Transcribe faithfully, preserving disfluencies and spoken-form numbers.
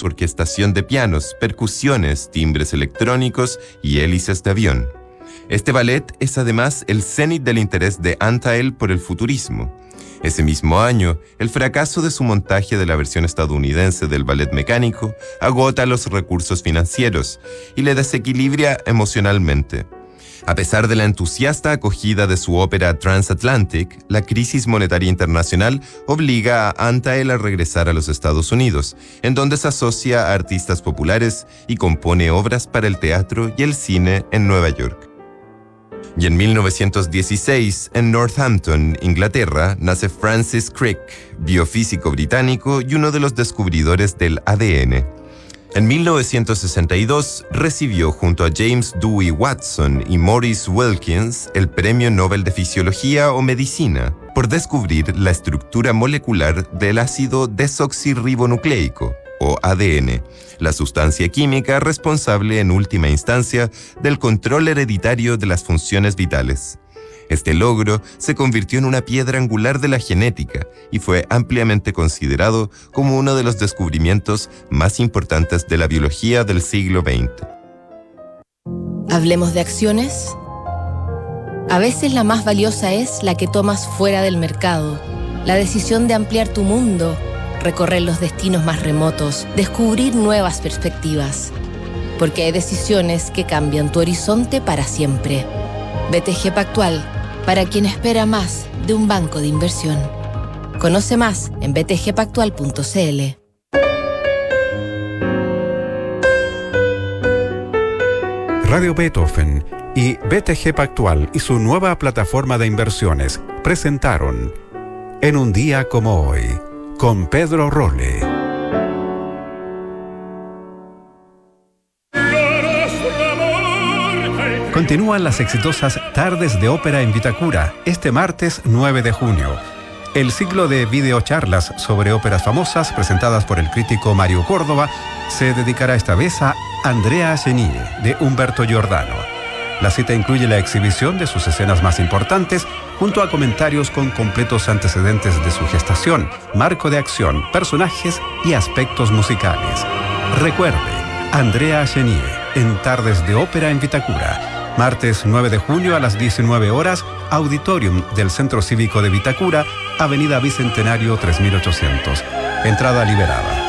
su orquestación de pianos, percusiones, timbres electrónicos y hélices de avión. Este ballet es además el cenit del interés de Antheil por el futurismo. Ese mismo año, el fracaso de su montaje de la versión estadounidense del ballet mecánico agota los recursos financieros y le desequilibra emocionalmente. A pesar de la entusiasta acogida de su ópera Transatlantic, la crisis monetaria internacional obliga a Antheil a regresar a los Estados Unidos, en donde se asocia a artistas populares y compone obras para el teatro y el cine en Nueva York. Y en mil novecientos dieciséis, en Northampton, Inglaterra, nace Francis Crick, biofísico británico y uno de los descubridores del A D N. En mil novecientos sesenta y dos recibió junto a James Dewey Watson y Maurice Wilkins el Premio Nobel de Fisiología o Medicina por descubrir la estructura molecular del ácido desoxirribonucleico, o A D N, la sustancia química responsable en última instancia del control hereditario de las funciones vitales. Este logro se convirtió en una piedra angular de la genética y fue ampliamente considerado como uno de los descubrimientos más importantes de la biología del siglo veinte. ¿Hablemos de acciones? A veces la más valiosa es la que tomas fuera del mercado, la decisión de ampliar tu mundo, recorrer los destinos más remotos, descubrir nuevas perspectivas. Porque hay decisiones que cambian tu horizonte para siempre. B T G Pactual, para quien espera más de un banco de inversión. Conoce más en b t g pactual punto c l. Radio Beethoven y B T G Pactual y su nueva plataforma de inversiones presentaron En un día como hoy, con Pedro Rolle. Continúan las exitosas Tardes de Ópera en Vitacura, este martes nueve de junio. El ciclo de videocharlas sobre óperas famosas presentadas por el crítico Mario Córdoba se dedicará esta vez a Andrea Chenier, de Humberto Giordano. La cita incluye la exhibición de sus escenas más importantes, junto a comentarios con completos antecedentes de su gestación, marco de acción, personajes y aspectos musicales. Recuerde, Andrea Chenier, en Tardes de Ópera en Vitacura. Martes nueve de junio a las diecinueve horas, Auditorium del Centro Cívico de Vitacura, Avenida Bicentenario tres mil ochocientos. Entrada liberada.